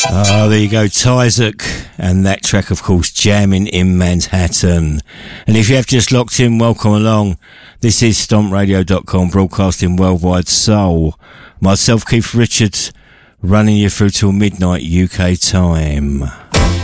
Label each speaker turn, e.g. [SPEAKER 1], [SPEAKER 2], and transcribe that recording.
[SPEAKER 1] Oh, there you go, Tyzek, and that track, of course, Jamming in Manhattan. And if you have just locked in, welcome along. This is stompradio.com, broadcasting worldwide soul. Myself, Keith Richards, running you through till midnight UK time.